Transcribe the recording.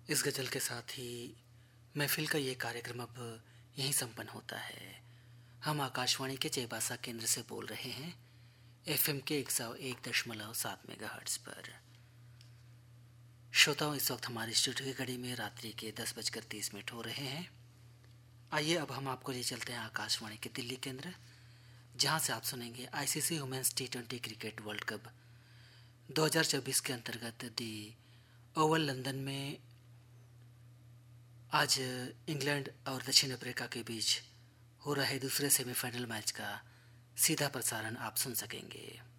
इस गज़ल के साथ ही महफ़िल का ये कार्यक्रम अब यहीं संपन्न होता है। हम आकाशवाणी के चेबासा केंद्र से बोल रहे हैं, एफएम के 101.7 मेगाहर्ट्ज़ पर। श्रोताओं, इस वक्त हमारे स्टूडियो की घड़ी में रात्रि के 10:30 हो रहे हैं। आइए अब हम आपको ले चलते हैं आकाशवाणी के दिल्ली केंद्र, जहां से आप सुनेंगे ICC women's T20 cricket world cup 2024 के अंतर्गत दी ओवल लंदन में आज इंग्लैंड और दक्षिण अफ्रीका के बीच हो रहे दूसरे सेमीफाइनल मैच का सीधा प्रसारण आप सुन सकेंगे।